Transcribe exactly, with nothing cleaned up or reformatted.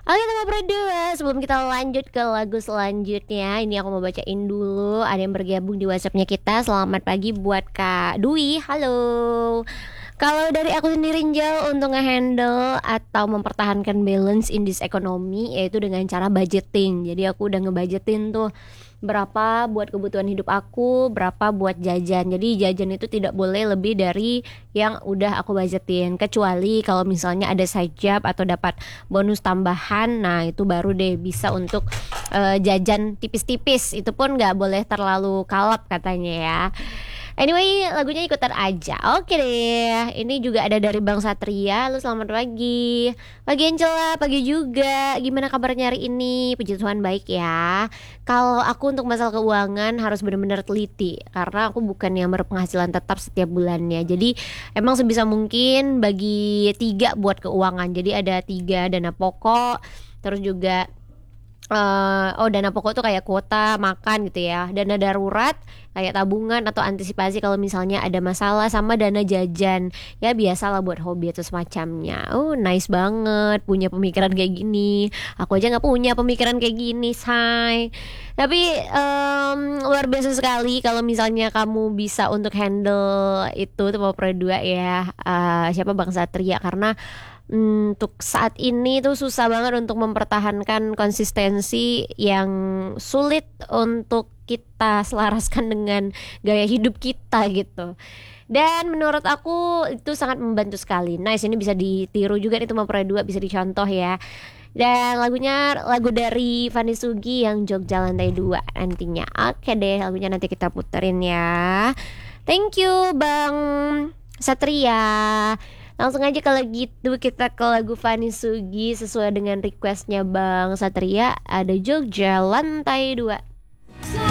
Oke teman berdua, sebelum kita lanjut ke lagu selanjutnya, ini aku mau bacain dulu. Ada yang bergabung di WhatsAppnya kita. Selamat pagi buat Kak Dwi. Halo. Kalau dari aku sendiri Njal, untuk ngehandle atau mempertahankan balance in this economy, yaitu dengan cara budgeting. Jadi aku udah ngebudgetin tuh berapa buat kebutuhan hidup aku, berapa buat jajan. Jadi jajan itu tidak boleh lebih dari yang udah aku budgetin. Kecuali kalau misalnya ada side job atau dapat bonus tambahan, nah itu baru deh bisa untuk eh, jajan tipis-tipis. Itu pun nggak boleh terlalu kalap katanya ya. Anyway, lagunya ikutan aja. Oke deh. Ini juga ada dari Bang Satria. Lu selamat pagi. Pagi Angela, pagi juga. Gimana kabarnya hari ini? Puji Tuhan baik ya. Kalau aku untuk masalah keuangan harus benar-benar teliti karena aku bukan yang berpenghasilan tetap setiap bulannya. Jadi emang sebisa mungkin bagi tiga buat keuangan. Jadi ada tiga dana pokok, terus juga eh oh dana pokok tuh kayak kuota makan gitu ya, dana darurat kayak tabungan atau antisipasi kalau misalnya ada masalah, sama dana jajan ya biasalah buat hobi atau semacamnya. Oh nice banget punya pemikiran kayak gini, aku aja nggak punya pemikiran kayak gini say. Tapi em, luar biasa sekali kalau misalnya kamu bisa untuk handle itu tuh mau dua ya. Eh, siapa Bang Satria, karena Hmm, untuk saat ini tuh susah banget untuk mempertahankan konsistensi yang sulit untuk kita selaraskan dengan gaya hidup kita gitu. Dan menurut aku itu sangat membantu sekali. Nice, ini bisa ditiru juga nih teman dua, bisa dicontoh ya. Dan lagunya lagu dari Fanny Sugi yang Jogja Lantai dua nantinya. Oke deh, lagunya nanti kita puterin ya. Thank you Bang Satria. Langsung aja kalau gitu kita ke lagu Fanny Sugi sesuai dengan requestnya Bang Satria. Ada Jogja Lantai dua.